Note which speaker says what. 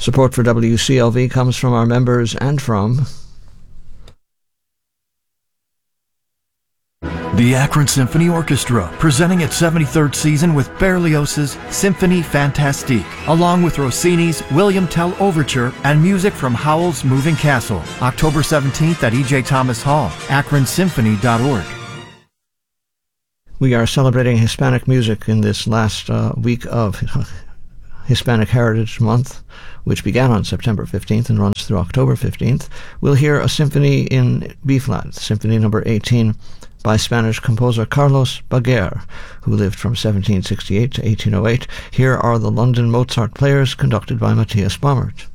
Speaker 1: Support for WCLV comes from our members and from
Speaker 2: the Akron Symphony Orchestra, presenting its 73rd season with Berlioz's Symphonie Fantastique, along with Rossini's William Tell Overture and music from Howell's Moving Castle. October 17th at E.J. Thomas Hall, akronsymphony.org.
Speaker 1: We are celebrating Hispanic music in this last week of Hispanic Heritage Month, which began on September 15th and runs through October 15th. We'll hear a symphony in B-flat, Symphony number 18, by Spanish composer Carlos Baguer, who lived from 1768 to 1808. Here are the London Mozart Players, conducted by Matthias Baumert.